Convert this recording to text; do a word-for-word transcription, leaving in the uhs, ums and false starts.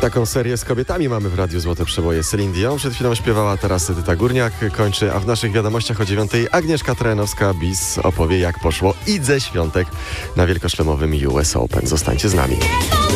Taką serię z kobietami mamy w Radiu Złote Przeboje. Celine Dion przed chwilą śpiewała, teraz Edyta Górniak kończy, a w naszych wiadomościach o dziewiątej Agnieszka Trojanowska-Bis opowie, jak poszło Idze Świątek na wielkoszlemowym U S Open. Zostańcie z nami.